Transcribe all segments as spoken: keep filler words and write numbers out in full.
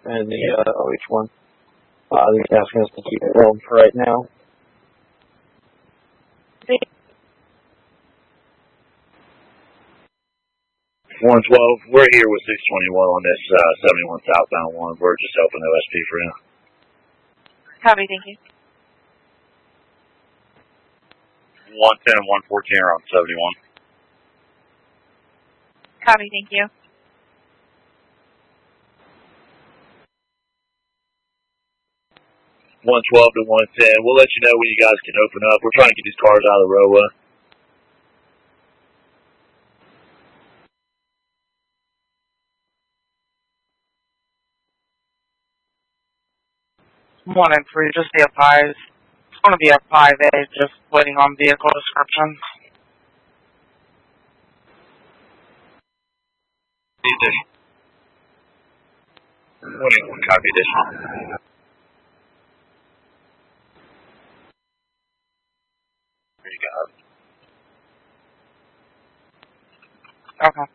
and the uh, O H one. Uh, they're asking us to keep it rolling for right now. one twelve, we're here with six twenty-one on this uh, seventy-one southbound one. We're just helping O S P for now. Copy, thank you. one ten and one fourteen are on seventy-one. Copy, thank you. one twelve to one ten. We'll let you know when you guys can open up. We're trying to get these cars out of the roadway. One and three, just be advised. It's going to be a five A, just waiting on vehicle description. twenty-one, copy additional. There you go. Okay.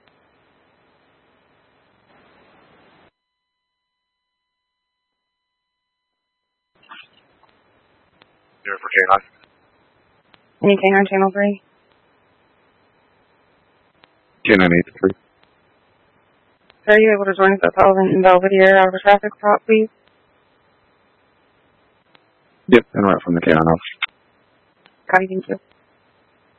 Here for K nine. Any K nine channel three? K nine eight three. Are you able to join us at Sullivan and Belvedere out of a traffic stop, please? Yep, and right from the K nine office. Copy, thank you.